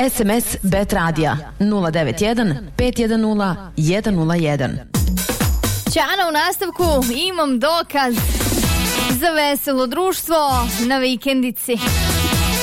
SMS Bet Radija 091 510 101. Ćana u nastavku, imam dokaz za veselo društvo na vikendici.